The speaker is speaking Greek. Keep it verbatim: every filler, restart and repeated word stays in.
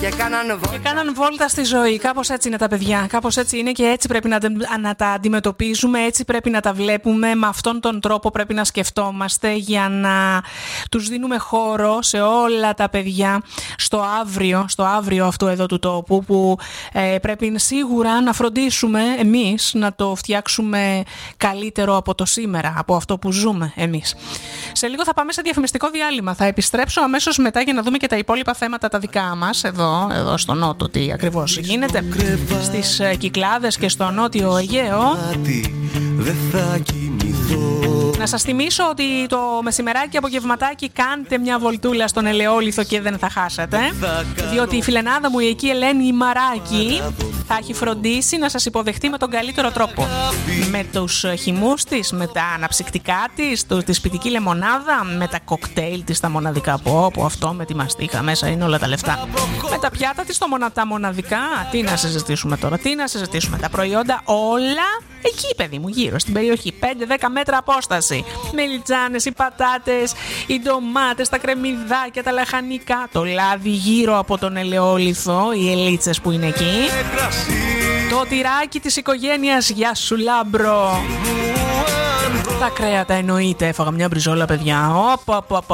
Και κάναν, και κάναν βόλτα στη ζωή. Κάπως έτσι είναι τα παιδιά. Κάπως έτσι είναι και έτσι πρέπει να, να τα αντιμετωπίζουμε. Έτσι πρέπει να τα βλέπουμε. Με αυτόν τον τρόπο πρέπει να σκεφτόμαστε για να τους δίνουμε χώρο σε όλα τα παιδιά στο αύριο, στο αύριο αυτού εδώ του τόπου, που ε, πρέπει σίγουρα να φροντίσουμε εμείς να το φτιάξουμε καλύτερο από το σήμερα, από αυτό που ζούμε εμείς. Σε λίγο θα πάμε σε διαφημιστικό διάλειμμα. Θα επιστρέψω αμέσως μετά για να δούμε και τα υπόλοιπα θέματα τα δικά μας εδώ, εδώ στο Νότο, τι ακριβώς γίνεται στις Κυκλάδες και στο Νότιο Αιγαίο. Να σας θυμίσω ότι το μεσημεράκι απογευματάκι κάντε μια βολτούλα στον Ελαιόλιθο και δεν θα χάσετε, διότι η φιλενάδα μου η εκεί Ελένη η Μαράκη θα έχει φροντίσει να σας υποδεχτεί με τον καλύτερο τρόπο, με τους χυμούς της, με τα αναψυκτικά της, το, τη σπιτική λεμονάδα, με τα κοκτέιλ της τα μοναδικά, που όπου αυτό με τη μαστίχα μέσα είναι όλα τα λεφτά, με τα πιάτα της το μονα, τα μοναδικά. Τι να συζητήσουμε τώρα, τι να συζητήσουμε, τα προϊόντα όλα εκεί παιδί μου, γύρω στην περιοχή, πέντε δέκα μέτρα απόσταση. Μελιτζάνες, οι πατάτες, οι ντομάτες, τα κρεμμυδάκια, τα λαχανικά, το λάδι γύρω από τον Ελαιόλιθο, οι ελίτσες που είναι εκεί, το τυράκι της οικογένειας, γεια σου Λάμπρο, τα κρέατα εννοείται. Έφαγα μια μπριζόλα παιδιά. Οπα, οπα, οπα.